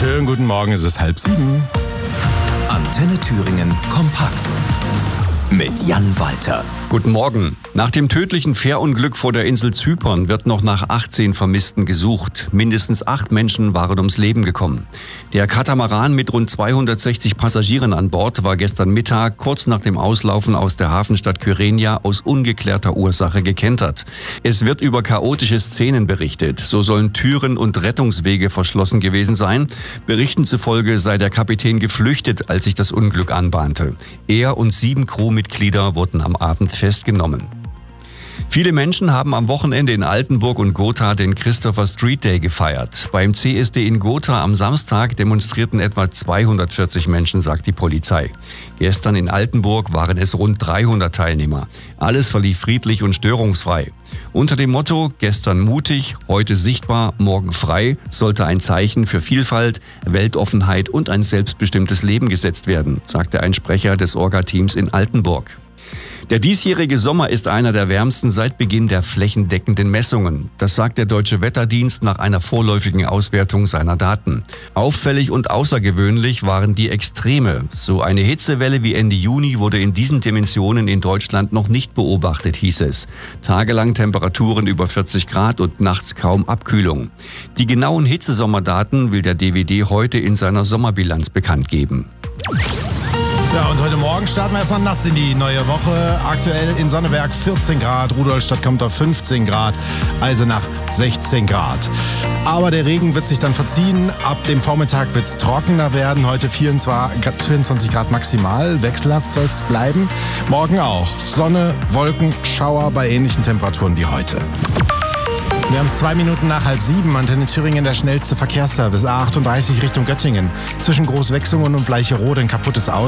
Schönen guten Morgen, es ist 6:30. Antenne Thüringen kompakt mit Jan Walter. Guten Morgen. Nach dem tödlichen Fährunglück vor der Insel Zypern wird noch nach 18 Vermissten gesucht. Mindestens 8 Menschen waren ums Leben gekommen. Der Katamaran mit rund 260 Passagieren an Bord war gestern Mittag kurz nach dem Auslaufen aus der Hafenstadt Kyrenia aus ungeklärter Ursache gekentert. Es wird über chaotische Szenen berichtet. So sollen Türen und Rettungswege verschlossen gewesen sein. Berichten zufolge sei der Kapitän geflüchtet, als sich das Unglück anbahnte. Er und 7 Crewmitglieder wurden am Abend festgenommen. Viele Menschen haben am Wochenende in Altenburg und Gotha den Christopher Street Day gefeiert. Beim CSD in Gotha am Samstag demonstrierten etwa 240 Menschen, sagt die Polizei. Gestern in Altenburg waren es rund 300 Teilnehmer. Alles verlief friedlich und störungsfrei. Unter dem Motto "Gestern mutig, heute sichtbar, morgen frei" sollte ein Zeichen für Vielfalt, Weltoffenheit und ein selbstbestimmtes Leben gesetzt werden, sagte ein Sprecher des Orga-Teams in Altenburg. Der diesjährige Sommer ist einer der wärmsten seit Beginn der flächendeckenden Messungen. Das sagt der Deutsche Wetterdienst nach einer vorläufigen Auswertung seiner Daten. Auffällig und außergewöhnlich waren die Extreme. So eine Hitzewelle wie Ende Juni wurde in diesen Dimensionen in Deutschland noch nicht beobachtet, hieß es. Tagelang Temperaturen über 40 Grad und nachts kaum Abkühlung. Die genauen Hitzesommerdaten will der DWD heute in seiner Sommerbilanz bekannt geben. Ja, und heute Morgen starten wir erstmal nass in die neue Woche. Aktuell in Sonneberg 14 Grad, Rudolstadt kommt auf 15 Grad, Eisenach 16 Grad. Aber der Regen wird sich dann verziehen. Ab dem Vormittag wird es trockener werden. Heute 24 Grad maximal. Wechselhaft soll es bleiben. Morgen auch. Sonne, Wolken, Schauer bei ähnlichen Temperaturen wie heute. Wir haben es 2 Minuten nach 6:30. Antenne Thüringen, der schnellste Verkehrsservice. A38 Richtung Göttingen. Zwischen Großwechsungen und Bleicherode ein kaputtes Auto.